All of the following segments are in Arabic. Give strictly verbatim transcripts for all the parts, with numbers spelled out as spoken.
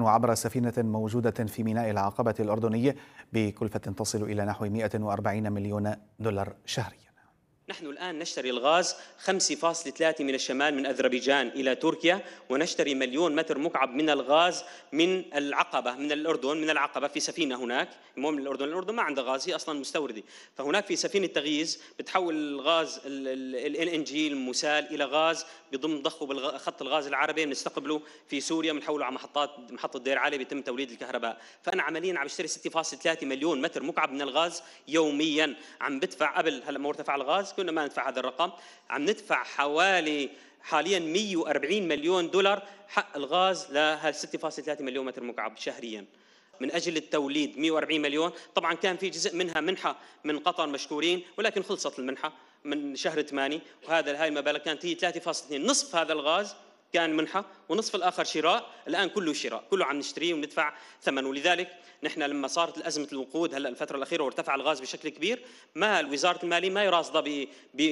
وعبر سفينة موجودة في ميناء العقبة الأردني بكلفة تصل إلى نحو مئة وأربعين مليون دولار شهريا. نحن الآن نشتري الغاز خمسة فاصلة ثلاثة من الشمال من أذربيجان إلى تركيا، ونشتري مليون متر مكعب من الغاز من العقبة من الأردن من العقبة في سفينة هناك، مو من الأردن، الأردن ما عندها غاز، هي أصلا مستوردة، فهناك في سفينة تغييز بتحول الغاز ال إن جي المسال إلى غاز بضم ضخه بالخط الغاز العربي، بنستقبله في سوريا بنحوله على محطات محطة دير علي بيتم توليد الكهرباء، فأنا عمليا عم بشتري ستة فاصلة ثلاثة مليون متر مكعب من الغاز يوميا، عم بدفع قبل هلا ما ارتفع الغاز كنا ما ندفع هذا الرقم، عم ندفع حوالي حاليا مئة وأربعين مليون دولار حق الغاز لهال ستة فاصلة ثلاثة مليون متر مكعب شهريا من اجل التوليد. مئة وأربعين مليون، طبعا كان في جزء منها منحه من قطر مشكورين، ولكن خلصت المنحه من شهر ثمانية، وهذا هاي المبالغ كانت هي ثلاثة فاصلة اثنين، نصف هذا الغاز كان منحه ونصف الاخر شراء، الان كله شراء، كله عم نشتريه وندفع ثمن. ولذلك نحن لما صارت الازمه الوقود هلا الفتره الاخيره وارتفع الغاز بشكل كبير، ما وزاره الماليه ما راصده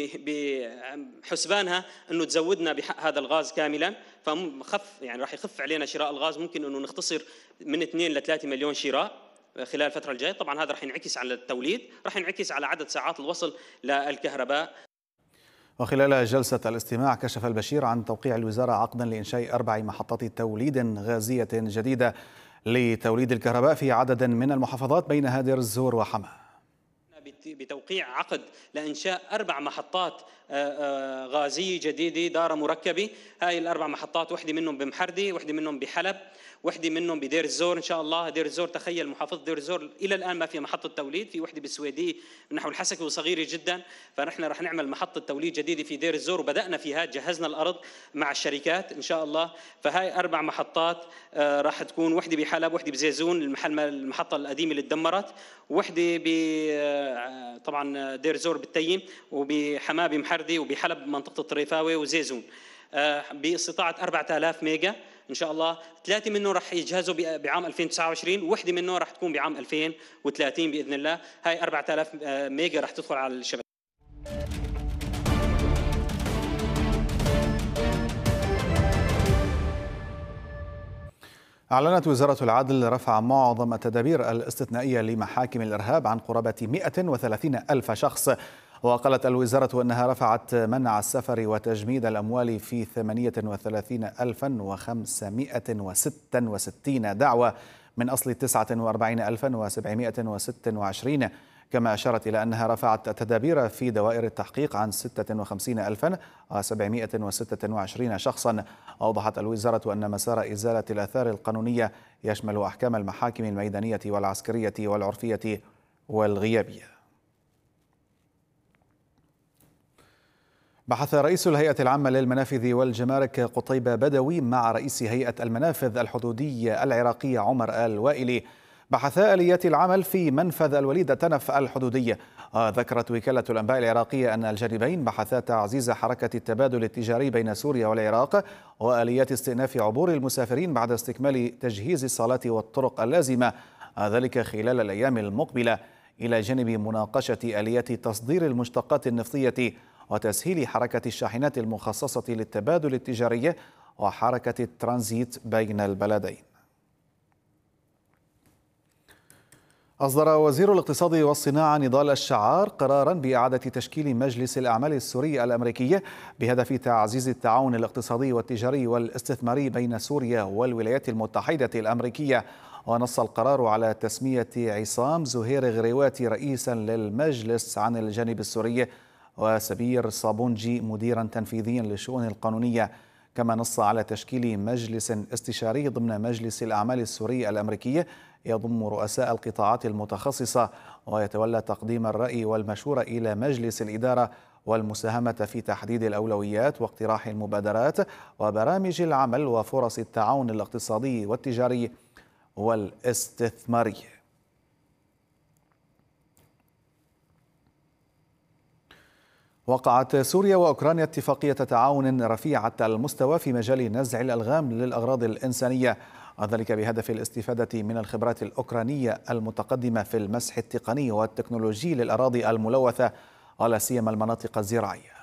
بحسبانها انه تزودنا بحق هذا الغاز كاملا، فخف يعني راح يخف علينا شراء الغاز، ممكن انه نختصر من اثنين ل ثلاثة مليون شراء خلال الفتره الجايه، طبعا هذا راح ينعكس على التوليد، راح ينعكس على عدد ساعات الوصل للكهرباء. وخلال جلسة الاستماع كشف البشير عن توقيع الوزارة عقدا لإنشاء أربع محطات توليد غازية جديدة لتوليد الكهرباء في عدد من المحافظات بينها دير الزور وحما. بتوقيع عقد لإنشاء أربع محطات غازية جديدة دارة مركبة، هاي الأربع محطات وحدة منهم بمحردي، وحدة منهم بحلب، وحده منهم بدير الزور ان شاء الله. دير الزور تخيل محافظه دير الزور الى الان ما فيها محطه توليد، في وحده بالسويديه نحو الحسكه وصغيره جدا، فنحن رح نعمل محطه توليد جديده في دير الزور وبدانا فيها، جهزنا الارض مع الشركات ان شاء الله. فهاي اربع محطات راح تكون وحده بحلب، وحده بزيزون المحل المحطه القديمه اللي تدمرت، وحده ب طبعا دير الزور بالتيم، وبحماه بمحردي، وبحلب منطقه الطريفاوي وزيزون باستطاعه أربعة آلاف ميجا ان شاء الله. ثلاثه منه راح يجهزوا بعام ألفين وتسعة وعشرين، وحده منه راح تكون بعام ألفين وثلاثين باذن الله. هاي أربعة آلاف ميجا راح تدخل على الشبكه. أعلنت وزارة العدل رفع معظم التدابير الاستثنائية لمحاكم الإرهاب عن قرابة مئة وثلاثين ألف شخص. وقالت الوزارة أنها رفعت منع السفر وتجميد الأموال في ثمانية وثلاثين ألفا وخمسمئة وستة وستين دعوة من أصل تسعة وأربعين ألفا وسبعمئة وستة وعشرين. كما أشارت إلى أنها رفعت التدابير في دوائر التحقيق عن ستة وخمسين ألفا وسبعمئة وستة وعشرين شخصا. أوضحت الوزارة أن مسار إزالة الآثار القانونية يشمل أحكام المحاكم الميدانية والعسكرية والعرفية والغيابية. بحث رئيس الهيئة العامة للمنافذ والجمارك قطيبة بدوي مع رئيس هيئة المنافذ الحدودية العراقية عمر آل وائلي بحثا آليات العمل في منفذ الوليد تنف الحدودي. ذكرت وكالة الأنباء العراقية أن الجانبين بحثا تعزيز حركة التبادل التجاري بين سوريا والعراق وآليات استئناف عبور المسافرين بعد استكمال تجهيز الصالات والطرق اللازمة، ذلك خلال الأيام المقبلة، إلى جانب مناقشة آليات تصدير المشتقات النفطية وتسهيل حركة الشاحنات المخصصة للتبادل التجاري وحركة الترانزيت بين البلدين. أصدر وزير الاقتصاد والصناعة نضال الشعار قرارا بإعادة تشكيل مجلس الأعمال السوري الأمريكي بهدف تعزيز التعاون الاقتصادي والتجاري والاستثماري بين سوريا والولايات المتحدة الأمريكية. ونص القرار على تسمية عصام زهير غريواتي رئيسا للمجلس عن الجانب السوري وسبير صابونجي مديرا تنفيذيا للشؤون القانونية. كما نص على تشكيل مجلس استشاري ضمن مجلس الأعمال السوري الأمريكي يضم رؤساء القطاعات المتخصصة ويتولى تقديم الرأي والمشورة إلى مجلس الإدارة والمساهمة في تحديد الأولويات واقتراح المبادرات وبرامج العمل وفرص التعاون الاقتصادي والتجاري والاستثماري. وقعت سوريا وأوكرانيا اتفاقية تعاون رفيعة المستوى في مجال نزع الألغام للأغراض الإنسانية، ذلك بهدف الاستفادة من الخبرات الأوكرانية المتقدمة في المسح التقني والتكنولوجي للأراضي الملوثة ولا سيما المناطق الزراعية.